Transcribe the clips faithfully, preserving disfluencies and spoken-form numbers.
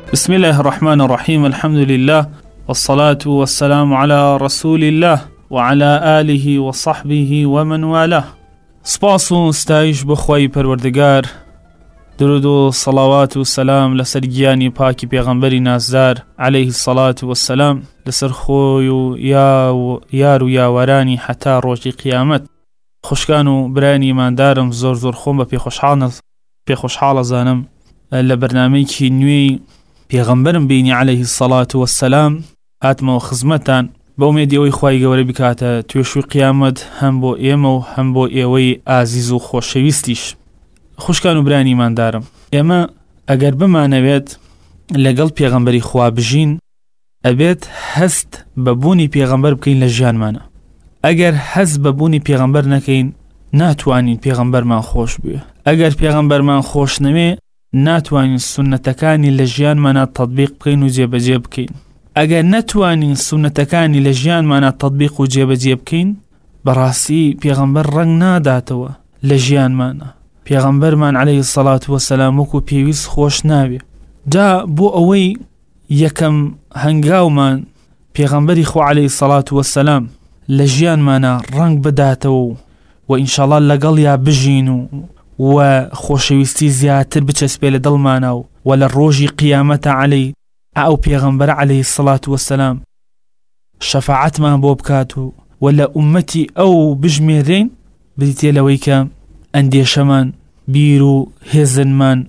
بسم الله الرحمن الرحيم الحمد لله والصلاة والسلام على رسول الله وعلى آله وصحبه ومن والاه. سپاس و ستایش بۆ خوای پەروەردگار، درود و صلوات و سلام لەسەر گیانی پاکی پێغەمبەری نازدار عليه الصلاة والسلام، لەسەر خۆی و یار و یاوەرانی حتا ڕۆژی قیامەت. خوشکان و برانی ماندارم، زۆر زۆر خۆم بە پێخۆشحاڵە زانم لە بەرنامەیەکی نوێی پێغەمبەرم بینی عليه الصلاة والسلام هاتمەوە خزمەتان بە ئومێدی ئەوەی خوای گەورە بکاتە توێشوی قیامەت هەم بۆ ئێمە و هەم بۆ ئێوەی ئازیز و خۆشەویستیش. خوشکان و برانی ماندارم، ئێمە ئەگەر بمانەوێت لەگەڵ پێغەمبەری خوا بژین، ئەبێت هەست بە بوونی پێغەمبەر بکەین لە ژیانمانە. ئەگەر هەست بە بوونی پێغەمبەر نەکەین، ناتوانین پێغەمبەرمان خۆش بوێ. ئەگەر پێغەمبەرمان خۆش نەوێ، ناتوانین سونەتەکانی لە ژیانمانە تەطبیق بکەین و جێبەجێ بکەین. ئەگەر نەتوانین سونەتەکانی لە ژیانمانە تەطبیق و جێبەجێ بکەین، بەڕاستی پێغەمبەر ڕەنگ ناداتەوە لە ژیانمانە. پێغەمبەرمان عليه الصلاة والسلام وەکو پێویست خۆش ناوێ. جا بۆ ئەوەی یەکەم هەنگاومان پێغەمبەری خوا عليه الصلاة والسلام لە ژیانمانە ڕەنگ بداتەوە و ئینشاءڵڵا لەگەڵ یا بژین و و خۆشەویستی زیاتر بچەسپێ لە دڵمانە و و لە ڕۆژی قیامەتە عەلەی ئەو پێغەمبەر عليه الصلاة والسلام شەفاعەتمان بۆ بکات و و لە ئومەتی ئەو بژمێرین، بریتێ لەوەی کە ئەندێشەمان بیر و هێزنمان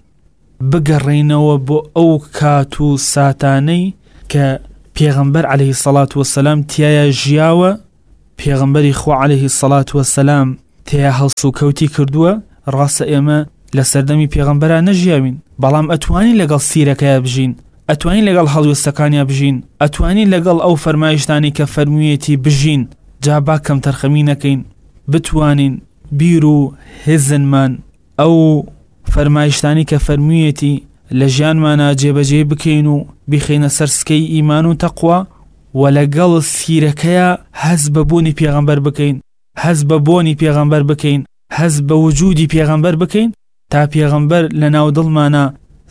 بگەڕێنەوە بۆ ئەو کات و ساتانەی کە پێغەمبەر عليه الصلاة والسلام تیایە ژیاوە، پێغەمبەری خوا عليه الصلاة والسلام تیا هەڵسو کەوتی کردووە. ڕاستە ئێمە لە سەردەمی پێغەمبەرە نەژیاوین، بەڵام ئەتوانین لەگەڵ سیرەکەیە بژین، ئەتوانین لەگەڵ هەڵوێستەکانیا بژین، ئەتوانین لەگەڵ ئەو فەرمایشتانی کە فەرموویەتی بژین. جا با کەم تەرخەمی نەکەین، بتوانین بیر و هێزنمان ئەو فەرمایشتانی کە فەرموویەتی لە ژیانمانە جێبەجێ بکەین و بیخینە سەر سکەی ئیمان و تەقوا، و لەگەڵ سیرەکەیە هەز بە بوونی پێغەمبەر بکەین، هەز بە بۆنی پێغەمبەر بکەین، هەز بە وجودی پێغەمبەر بکەین، تا پێغەمبەر لە ناو دڵمانە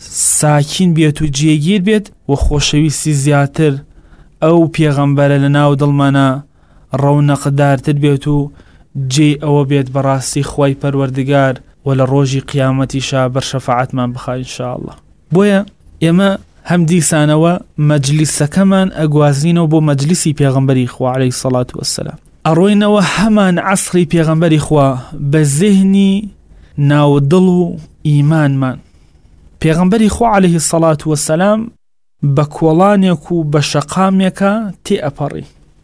ساکین بێت و جێگیر بێت و خۆشەویستی زیاتر ئەو پێغەمبەرە لە ناو دڵمانە ڕەونەقدارتر بێت و جێ ئەوە بێت بەڕاستی خوای پەروەردگار و لە ڕۆژی قیامەتیشا بەرشەفاعەتمان بخا ئینشاءالله. بۆیە ئێمە هەم دیسانەوە مەجلیسەکەمان ئەگوازینەوە بۆ مەجلیسی پێغەمبەری خوا عليه الصلاة والسلام، ئەڕۆینەوە هەمان عەسری پێغەمبەری خوا بە زێهنی ناودڵ و ئیمانمان. پێغەمبەری خوا عليه الصلاة والسلام بە کۆڵانێک و بە شەقامێکە تێئەپەڕی.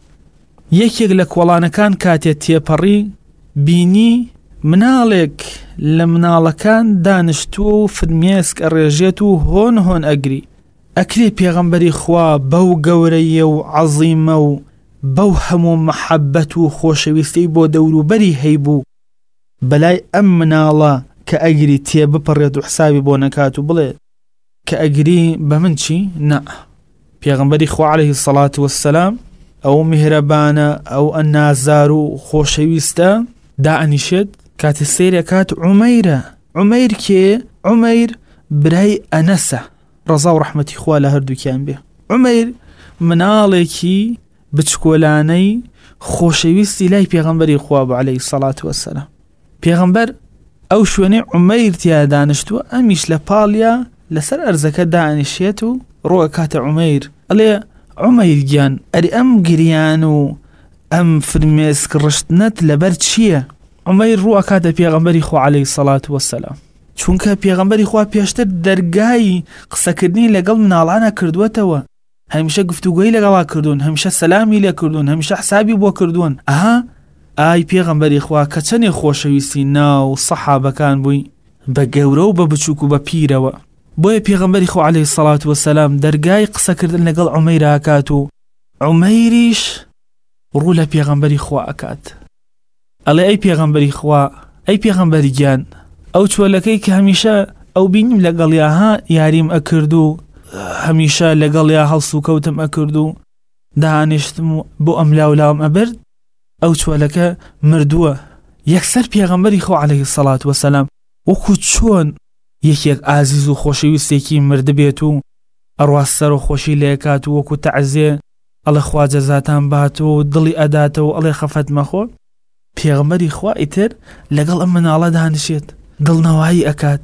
یەکێک لە کۆڵانەکان کاتێ تێپەڕی، بینی مناڵێک لە مناڵەکان دانیشتووە و فرمێسک ئەڕێژێت و هۆن هۆن ئەگری. ئەکرێ پێغەمبەری خوا بەو گەورەیە و عەزیمە و بەو هەموو مەحەبەت و خۆشەویستی بۆ دەوروبەری هەیبوو، بەلای ئەم مناڵە کە ئەگری تێ بپەڕێت و حسابی بۆ نەکات و بڵێ کە ئەگری بە من چی؟ نە. پێغەمبەری خوا عليه الصلاة والسلام ئەو میهرەبانە، ئەو ئەنازار و خۆشەویستە دائەنیشێت، کاتە سەیرەکات عومەیرە. عومەیر کێ؟ عومەیر برای ئەنەسە، ڕەزا و ڕەحمەتی خوا لە هەردووکیان بێ. عومەیر مناڵێکی بچکۆلانەی خۆشەویستی لای پێغەمبەری خوا بە عليه الصلاة والسلام. پێغەمبەر ئەو شوێنەی عومەیر تیا دانیشتووە، ئەمیش لە پاڵیا لەسەر ئەرزەکە دائەنیشێت و ڕۆگە کاتە عومەیر ئەڵێ عومەیر گیان، ئەری ئەم گریان و ئەم فرمێسک ڕشتنەت لەبەر چییە؟ عومەیر ڕووە کاتە پێغەمبەری خوا عليه الصلاة والسلام، چونکە پێغەمبەری خوا پێشتر دەرگای قسەکردنی لەگەڵ مناڵانە کردووەتەوە، هەمیشە گفتوگۆی لەگەڵا کردوون، هەمیشە سەلامی لێ کردوون، هەمیشە حسابی بۆ کردوون. ئەها ئای پێغەمبەری خوا کە چەندێ خۆشەویستی ناو سەحابەکان بووی، بە گەورە و بە بچووک و بە پیرەوە. بۆیە پێغەمبەری خوا عليه الصلاة والسلام دەرگای قسەکردن لەگەڵ عومەیرە ئەکات و عومەیریش ڕوو لە پێغەمبەری خوا ئەکات، ئەڵێ ئەی پێغەمبەری خوا، ئەی پێغەمبەری گیان، ئەو چۆلەکەی کە هەمیشە ئەو بینیم لەگەڵیاها یاریم ئەکرد و هەمیشە لەگەڵیا هەڵس و کەوتم ئەکرد و دانیشتم و بۆ ئەم لاولاوم ئەبرد، ئەو چۆلەکە مردووە. یەکسەر پێغەمبەری خوا عليه الصلاة والسلام وەکو چۆن یەکێک ئازیز و خۆشەویستێکی مرد بێت و ئەڕوا سەر و خۆشی لێکات و وەکو تەعزیە ئەڵێ خوا جەزاتان باتەوە دڵی ئەداتەوە ئەڵێ خەفەت مەخۆ. پێغەمبەری خوا ئیتر لەگەڵ ئەم مناڵە دانیشێت دڵنەوایی ئەکات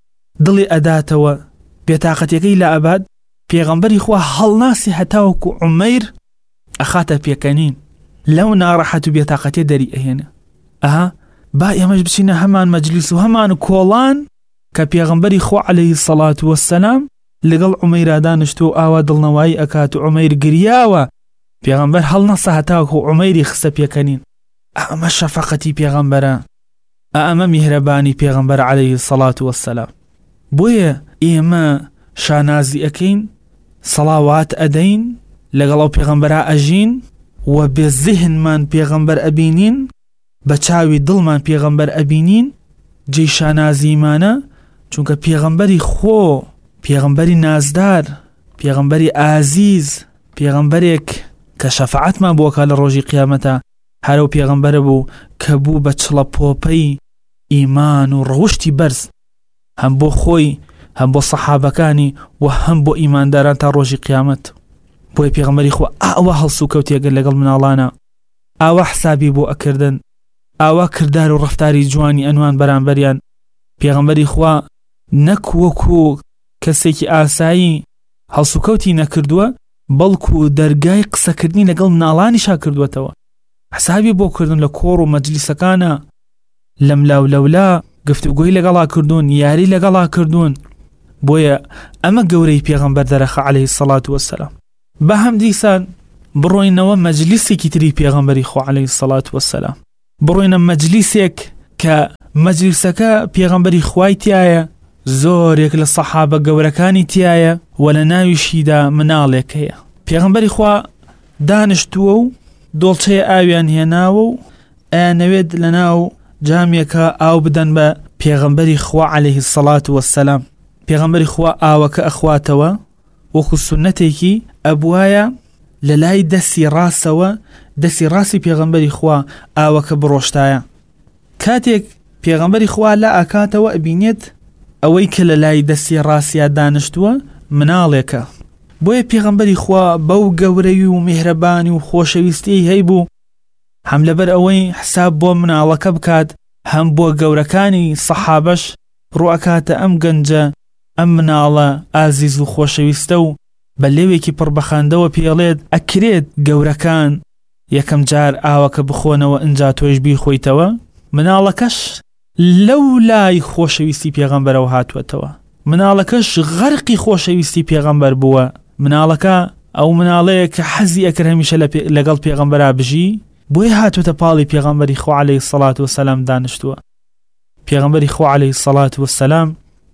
دڵی ئەداتەوە بێتاقەتیەکەی لە ئەبات. پێغەمبەری خوا هەڵناسی هەتاوەکو عومەیر ئەخاتە پێکەنین لەو ناڕەحەت و بێتاقەتیە دەری ئەهێنە. ئەها با ئێمەش بچینە هەمان مەجلیس و هەمان کۆڵان کە پێغەمبەری خوا عەلەیهی سەڵات وەسسەلام لەگەڵ عومەیرا دانیشتو و ئاوا دڵنەوایی ئەکات و عومەیر گریاوە پێغەمبەر هەڵنەسە هەتاوەکو عومەیری خستە پێکەنین. ئەمە شەفەقەتی پێغەمبەرە، ئەمە میهرەبانی پێغەمبەر عەلەیهی سەڵات وەسسەلام. بۆیە ئێمە شانازی ئەکەین سەڵاوات ئەدەین لەگەڵ ئەو پێغەمبەرا ئەژین و بێ زیهنمان پێغەمبەر ئەبینین بە چاوی دڵمان پێغەمبەر ئەبینین جێی شانازیمانە چونکە پێغەمبەری خۆ پێغەمبەری نازدار پێغەمبەری ئازیز پێغەمبەرێک کە شەفاعەتمان بۆکە لە ڕۆژی قیامەتە هەرو پێغەمبەرە بوو کە بوو بە چڵە پۆپەی ئیمان و ڕەوشتی بەرز هەم بۆ خۆی هەم بۆ سەحابەکانی و هەم بۆ ئیمانداران تا ڕۆژی قیامەت. بۆی پێغەمبەری خۆ ئاوا هەڵسو کەوتێگەر لەگەڵ مناڵانە ئاوا حسابی بۆ ئەکردن ئاوا کردار و ڕەفتاری جوانی ئەنوان بەرامبەریان. پێغەمبەری خوا نەک وەکو کەسێکی ئاسایی هەڵسوکەوتی نەکردووە بەڵکو دەرگای قسەکردنی لەگەڵ مناڵانیشا کردووەتەوە. حسابی بۆ کردن لە کۆڕ و مەجلیسەکانە لەم لاو لەولا گفتوگۆی لەگەڵا کردوون یاری لەگەڵا کردوون. بۆیە ئەمە گەورەی پێغەمبەر دەرەخە عەلەیهی سەڵات وەسسەلام. بە هەم دیسان بڕۆینەوە مەجلیسێکی تری پێغەمبەری خوا عەلەیهی سەڵات وەسسەلام، بڕۆینە مەجلیسێک کە مەجلیسەکە پێغەمبەری خوای تایە زۆرێک لە سەحابە گەورەکانی تایە و لە ناویشیدا مناڵێک هەیە. پێغەمبەری خوا دانیشتووە و دۆڵچەیە ئاویان هێناوە و ئەیانەوێت لە ناو جامێکە ئاو بدەن بە پێغەمبەری خوا عەلەیهی سەڵات وەسسەلام. پێغەمبەری خوا ئاوەکە ئەخواتەوە وەکو سونەتێکی ئەبوایە لە لای دەستی ڕاستەوە دەستی ڕاستی پێغەمبەری خوا ئاوەکە بڕۆشتایە. کاتێک پێغەمبەری خوا لە ئاکاتەوە ئەبینێت ئەوەی کە لە لای دەستی ڕاستیا دانیشتووە مناڵێکە. بۆیە پێغەمبەری خوا بەو گەورەی و میهرەبانی و خۆشەویستی هەیبوو هەم لەبەر ئەوەی حساب بۆ مناڵەکە بکات هەم بۆ گەورەکانی سەحابەش ڕوئەکاتە ئەم گەنجە ئەم مناڵە ئازیز و خۆشەویستە و بە لێوێکی پڕبەخاندەوە پێڵێت ئەکرێت گەورەکان یەکەم جار ئاوەکە بخۆنەوە ئەنجا تۆیش بیخۆیتەوە. مناڵەکەش لەو لای خۆشەویستی پێغەمبەرەوە هاتووەتەوە، مناڵەکەش غەرقی خۆشەویستی پێغەمبەر بووە. مناڵەکە ئەو مناڵەیە کە حەزی ئەکرد هەمیشە لەگەڵ پێغەمبەرا بژی بۆیە هاتووەتە پاڵی پێغەمبەری خوا عەلەیهی سەڵات وەسسەلام دانیشتووە. پێغەمبەری خوا عەلەیهی سەڵات وەسسەلام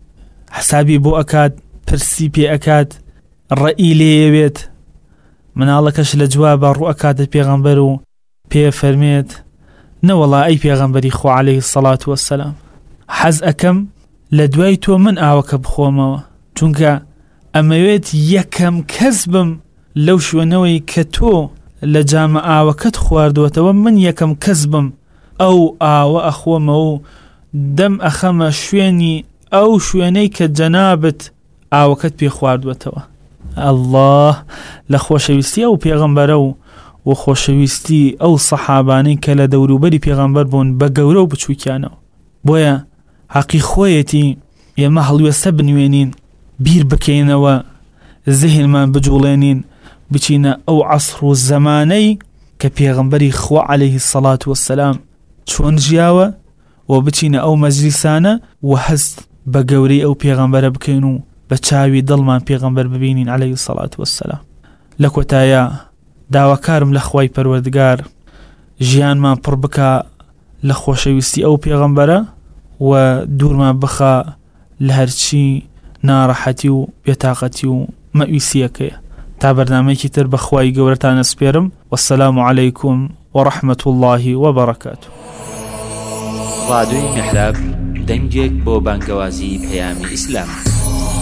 حسابی بۆ ئەکات پرسی پێ ئەکات ڕەئی لێوێت. مناڵەکەش لە جوابە ڕوئەکاتە پێغەمبەر و پێ فەرمێت نەوەڵا ئەی پێغەمبەری خوا عەلەیهی سەڵات وەسسەلام حەز ئەکەم لە دوای تۆ من ئاوەکە بخۆمەوە چونکە ئەمەوێت یەکەم کەس بم لەو شوێنەوەی کە تۆ لە جامە ئاوەکەت خواردوەتەوە من یەکەم کەس بم ئەو ئاوە ئەخۆمەوە و دەم ئەخەمە شوێنی ئەو شوێنەی کە جەنابت ئاوەکەت پێ خواردوەتەوە. ئەڵڵاه لە خۆشەویستی ئەو پێغەمبەرە و و خۆشەویستی ئەو سەحابانەی کە لە دەوروبەری پێغەمبەر بوون بە گەورە و بچووکیانەوە. بۆیە حەقی خۆیەتی ئێمە هەڵوێستە بنوێنین بیر بکەینەوە زیهنمان بجوڵێنین بچینە ئەو عەسڕ و زەمانەی کە پێغەمبەری خوا عەلەیهی سەڵات وەسسەلام چۆن ژیاوە و بچینە ئەو مەجلیسانە و هەست بە گەورەی ئەو پێغەمبەرە بکەین و بە چاوی دڵمان پێغەمبەر ببینین عەلەیهی سەڵات وەسسەلام. لە کۆتایە داواکارم لە خوای پەروەردگار ژیانمان پڕ بکە لە خۆشەویستی ئەو پێغەمبەرە و دوورمان بخە لە هەرچی ناڕەحەتی و بێتاقەتی و مەویسیەکەیە. تا بەرنامەیەکی تر بە خوای گەورەتان ئەسپێرم. وەسسەلام عەلەیکوم وەڕەحمەت الله وبەڕەکاتوه. ڕادیۆی میحراب دەنگێک بۆ بانگەوازی پەیامی ئیسلام.